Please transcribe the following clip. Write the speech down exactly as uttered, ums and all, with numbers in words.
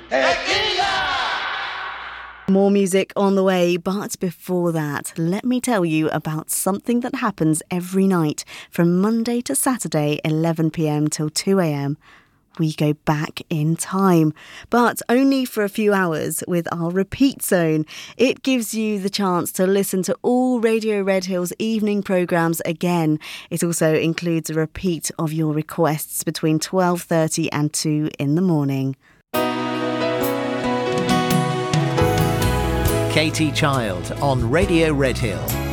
More music on the way, but before that, let me tell you about something that happens every night from Monday to Saturday, eleven p.m. till two a.m. We go back in time, but only for a few hours with our repeat zone. It gives you the chance to listen to all Radio Red Hill's evening programmes again. It also includes a repeat of your requests between twelve thirty and two in the morning. Katie Child on Radio Red Hill.